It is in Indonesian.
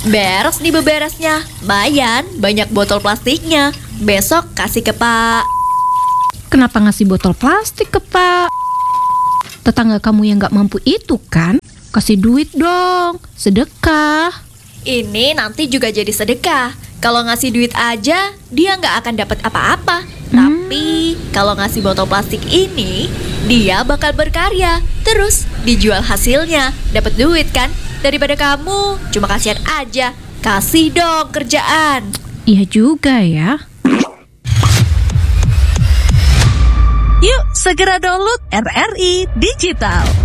Beres nih beberesnya. Mayan, banyak botol plastiknya. Besok kasih ke Pak. Kenapa ngasih botol plastik ke Pak? Tetangga kamu yang gak mampu itu kan? Kasih duit dong, sedekah. Ini nanti juga jadi sedekah. Kalau ngasih duit aja, dia nggak akan dapat apa-apa. Tapi kalau ngasih botol plastik ini, dia bakal berkarya. Terus dijual hasilnya, dapat duit kan? Daripada kamu cuma kasihan aja. Kasih dong kerjaan. Iya juga ya. Yuk segera download RRI Digital.